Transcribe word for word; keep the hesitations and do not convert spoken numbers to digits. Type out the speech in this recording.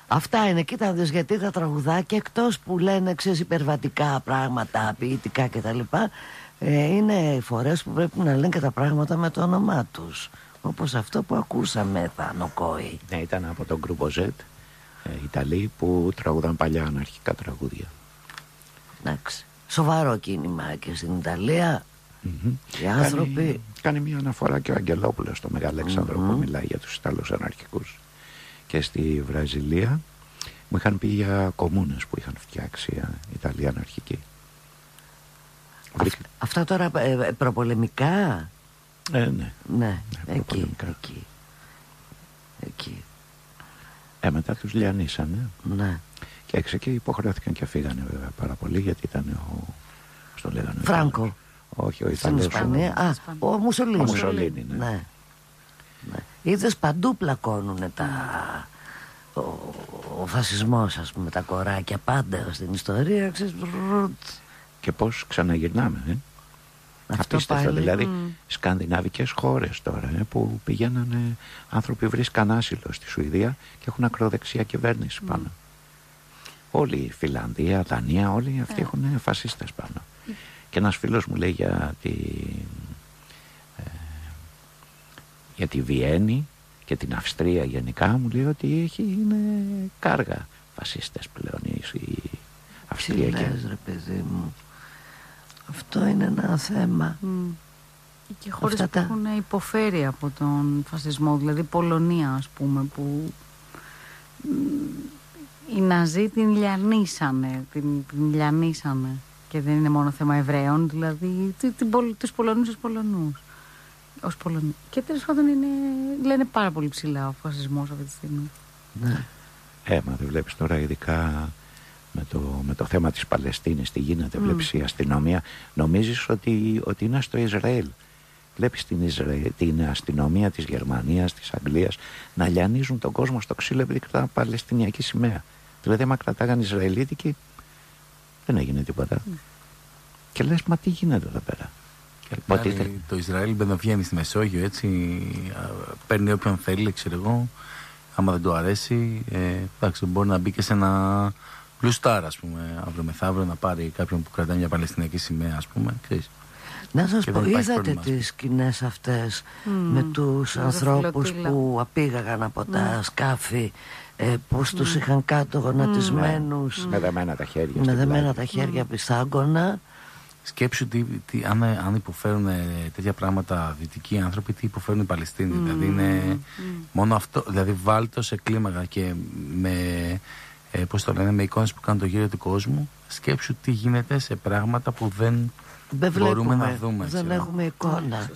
Αυτά είναι, κοίτα δεις, γιατί τα τραγουδάκια εκτός που λένε ξέρεις υπερβατικά πράγματα, ποιητικά κτλ, ε, είναι φορές που πρέπει να λένε και τα πράγματα με το όνομά τους, όπως αυτό που ακούσαμε Θάνο Κόη. Ναι, ήταν από τον Γκρούπο Z, ε, Ιταλοί που τραγουδαν παλιά αναρχικά τραγούδια. Εντάξει, σοβαρό κίνημα και στην Ιταλία. Mm-hmm. Οι άνθρωποι κάνει, κάνει μια αναφορά και ο Αγγελόπουλος στο Μεγαλέξανδρο mm-hmm. που μιλάει για τους Ιταλούς αναρχικούς. Και στη Βραζιλία μου είχαν πει για κομμούνες που είχαν φτιάξει οι Ιταλοί αναρχικοί. Αυ, αυτά τώρα ε, προπολεμικά. Ε, ναι. Ναι, ναι, εκεί, εκεί, εκεί. Ε, μετά τους λιανίσανε. Ναι. Και έξω και υποχρεώθηκαν και φύγανε βέβαια πάρα πολύ, γιατί ήταν ο, πώς το λέγανε, Φράνκο. Όχι, ο Ιταλός. Α, ο Μουσολίνη. Ο Μουσολίνη, ναι. ναι. ναι. Είδες, παντού πλακώνουνε τα... ο, ο φασισμός, ας πούμε, τα κοράκια πάντα στην ιστορία, ξέρεις. Και πώς ξαναγυρνάμε, ε? Αυτό απίστευτο, πάλι. δηλαδή Mm. σκανδιναβικές χώρες τώρα, ε, που πηγαίνανε άνθρωποι, βρίσκαν άσυλο στη Σουηδία και έχουν ακροδεξιά κυβέρνηση πάνω. Mm. Όλη η Φιλανδία, Δανία, όλοι αυτοί yeah. έχουν φασίστες πάνω. Mm. Και ένας φίλος μου λέει για τη, ε, για τη Βιέννη και την Αυστρία γενικά, μου λέει ότι έχει, είναι κάργα φασίστες πλέον οι Αυστριακοί. Τι λες, ρε παιδί μου, αυτό είναι ένα θέμα. Mm. Και χώρες Αυτά που τα... έχουν υποφέρει από τον φασισμό, δηλαδή Πολωνία ας πούμε, που οι Ναζί την λιανίσανε, την, την λιανίσανε. Και δεν είναι μόνο θέμα Εβραίων, δηλαδή τους Πολωνούς ως Πολωνούς. Ως Πολωνοί. Και τέλος πάντων είναι, λένε πάρα πολύ ψηλά ο φασισμός αυτή τη στιγμή. Ναι. Ε, μα δεν βλέπεις τώρα ειδικά με το, με το θέμα της Παλαιστίνης, τι γίνεται, mm. βλέπεις η αστυνομία, νομίζεις ότι, ότι είναι στο Ισραήλ. Βλέπεις την, Ισραήλ, την αστυνομία της Γερμανίας, της Αγγλίας να λιανίζουν τον κόσμο στο ξύλο επειδή κρατάνε Παλαιστινιακή σημαία. Δηλαδή άμα κρατάγαν Ισραηλίτικη δεν έγινε τίποτα. Mm. Και λες, μα τι γίνεται εδώ πέρα. Πάλι, είτε... Το Ισραήλ μπαινοβγαίνει στη Μεσόγειο, έτσι, παίρνει όποιον θέλει, ξέρω εγώ, άμα δεν του αρέσει, ε, εντάξει, μπορεί να μπει και σε ένα πλουστάρ, ας πούμε, αύριο μεθαύριο, να πάρει κάποιον που κρατάει μια Παλαιστινιακή σημαία, ας πούμε, ξέρεις. Να σας πω, είδατε τις σκηνές αυτές mm. με τους ανθρώπους που απήγαγαν από mm. τα σκάφη, ε, πώς mm. τους είχαν κάτω γονατισμένους mm. με δεμένα τα χέρια, με δεμένα τα χέρια mm. πισάγκωνα. Σκέψου τι, τι, αν, αν υποφέρουν τέτοια πράγματα δυτικοί άνθρωποι, τι υποφέρουν οι Παλαιστίνοι. Mm. Δηλαδή είναι mm. μόνο αυτό, δηλαδή βάλτο σε κλίμακα και με, ε, πώς το λένε, με εικόνες που κάνουν το γύρο του κόσμου. Σκέψου τι γίνεται σε πράγματα που δεν, δεν μπορούμε βλέπουμε, να δούμε. Δεν ξέρω. Έχουμε εικόνα.